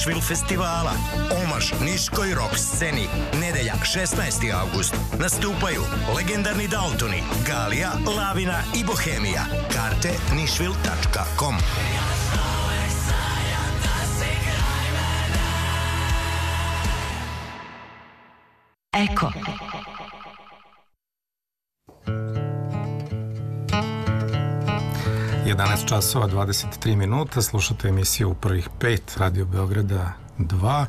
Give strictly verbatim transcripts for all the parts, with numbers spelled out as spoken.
Nišvil festivala. Omaž niškoj rock sceni. Nedelja, šesnaesti avgust. Nastupaju legendarni Daltoni, Galija, Lavina i Bohemija. Karte nišvil tačka com. Eko. jedanaest časova dvadeset tri minuta, slušate emisiju u prvih pet Radio Beograda dva,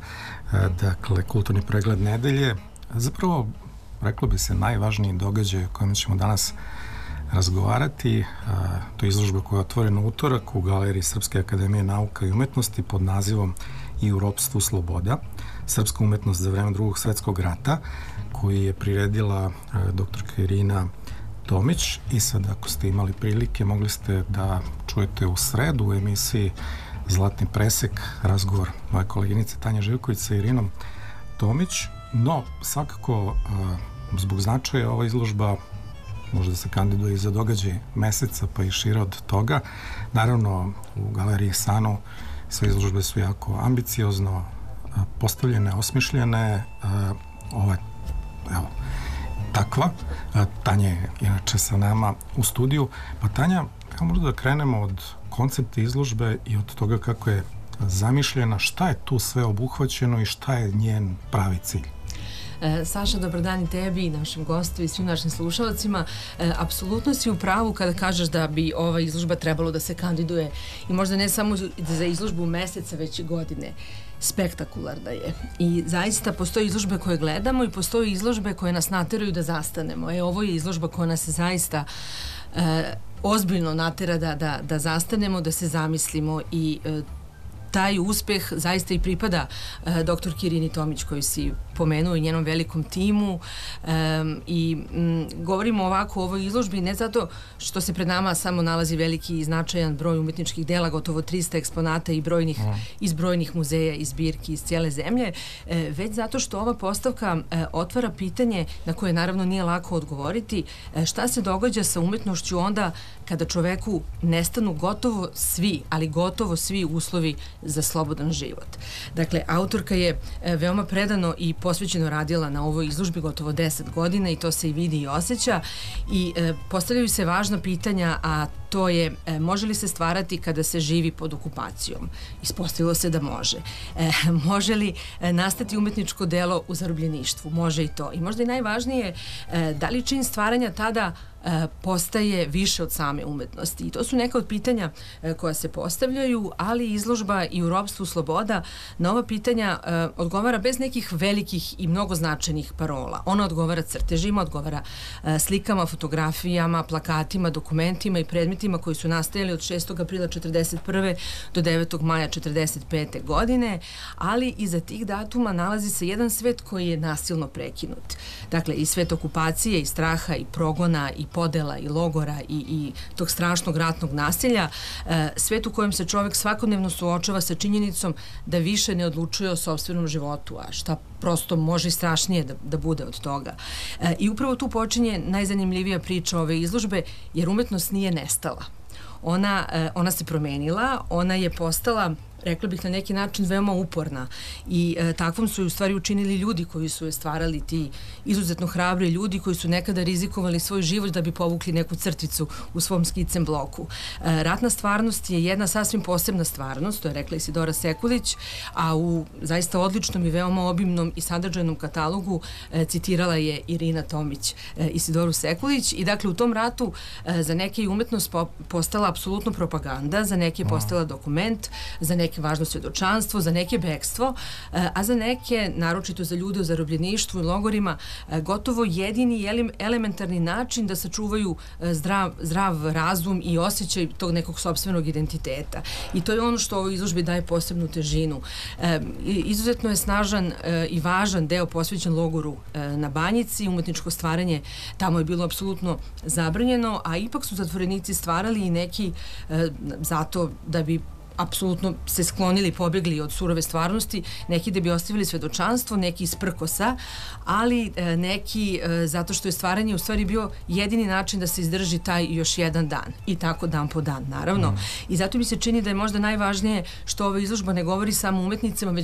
dakle kulturni pregled nedelje. Zapravo, reklo bi se, najvažniji događaj o kojem ćemo danas razgovarati. To je izložba koja je otvorena u utorak u Galeriji Srpske akademije nauka i umetnosti pod nazivom I u ropstvu sloboda, srpska umetnost za vreme Drugog svetskog rata, koju je priredila doktorka Irina Tomić. I sad, ako ste imali prilike, mogli ste da čujete u sredu u emisiji Zlatni presek razgovor moje koleginice Tanje Živković sa Irinom Tomić. No, svakako, zbog značaja ova izložba može da se kandiduje i za događaj meseca, pa i šire od toga. Naravno, u Galeriji Sano sve izložbe su jako ambiciozno postavljene, osmišljene. Ovo je, evo, takva. Tanja je inače sa nama u studiju. Pa Tanja, kako možda da krenemo od koncepta izložbe i od toga kako je zamišljena, šta je tu sve obuhvaćeno i šta je njen pravi cilj? E, Saša, dobar dan i tebi i našim gostu i svim našim slušalcima. E, apsolutno si u pravu kada kažeš da bi ova izložba trebalo da se kandiduje i možda ne samo za izložbu meseca, već i godine. Spektakularna je. I zaista postoje izložbe koje gledamo i postoje izložbe koje nas nateraju da zastanemo. E, ovo je izložba koja nas zaista e, ozbiljno natera da, da, da zastanemo, da se zamislimo i e, taj uspeh zaista i pripada e, doktorki Irini Tomić koju si pomenuo i njenom velikom timu e, i m, govorimo ovako o ovoj izložbi ne zato što se pred nama samo nalazi veliki i značajan broj umetničkih dela, gotovo trista eksponata i brojnih, mm. iz brojnih muzeja i zbirki iz cijele zemlje, e, već zato što ova postavka e, otvara pitanje na koje naravno nije lako odgovoriti, e, šta se događa sa umetnošću onda kada čoveku nestanu gotovo svi, ali gotovo svi uslovi za slobodan život. Dakle, autorka je e, veoma predano i posvećeno radila na ovoj izložbi gotovo deset godina i to se i vidi i osjeća i e, postavljaju se važna pitanja, a to je e, može li se stvarati kada se živi pod okupacijom? Ispostavilo se da može. E, može li e, nastati umetničko delo u zarobljeništvu? Može i to. I možda i najvažnije, e, da li čin stvaranja tada e, postaje više od same umetnosti? I to su neka od pitanja e, koja se postavljaju, ali izložba I u ropstvu sloboda na ova pitanja e, odgovara bez nekih velikih i mnogo značajnih parola. Ona odgovara crtežima, odgovara e, slikama, fotografijama, plakatima, dokumentima i predmetima koji su nastajali od šestog aprila četrdeset prve do devetog maja četrdeset pete godine, ali iza tih datuma nalazi se jedan svet koji je nasilno prekinut. Dakle, i svet okupacije, i straha, i progona, i podela, i logora, i, i tog strašnog ratnog nasilja, e, svet u kojem se čovjek svakodnevno suočava sa činjenicom da više ne odlučuje o sopstvenom životu, a šta prosto može i strašnije da, da bude od toga. E, I upravo tu počinje najzanimljivija priča ove izložbe, jer umetnost nije nestala. Ona, e, ona se promenila, ona je postala, rekla bih na neki način, veoma uporna i e, takvom su je u stvari učinili ljudi koji su je stvarali, ti izuzetno hrabri ljudi koji su nekada rizikovali svoj život da bi povukli neku crticu u svom skicem bloku. E, ratna stvarnost je jedna sasvim posebna stvarnost, to je rekla Isidora Sekulić, a u zaista odličnom i veoma obimnom i sadržajnom katalogu e, citirala je Irina Tomić e, Isidoru Sekulić i dakle u tom ratu e, za neke je umetnost po, postala apsolutno propaganda, za neke je postala dokument, za neke važno svjedočanstvo, za neke bekstvo, a za neke, naročito za ljude u zarobljeništvu i logorima, gotovo jedini elementarni način da sačuvaju zdrav, zdrav razum i osjećaj tog nekog sopstvenog identiteta. I to je ono što ovoj izložbi daje posebnu težinu. Izuzetno je snažan i važan deo posvećen logoru na Banjici, umetničko stvaranje tamo je bilo apsolutno zabranjeno, a ipak su zatvorenici stvarali i neki zato da bi apsolutno se sklonili, pobjegli od surove stvarnosti, neki da bi ostavili svedočanstvo, neki iz prkosa, ali e, neki e, zato što je stvaranje u stvari bio jedini način da se izdrži taj još jedan dan. I tako dan po dan, naravno. Mm. I zato mi se čini da je možda najvažnije što ova izložba ne govori samo umetnicima, već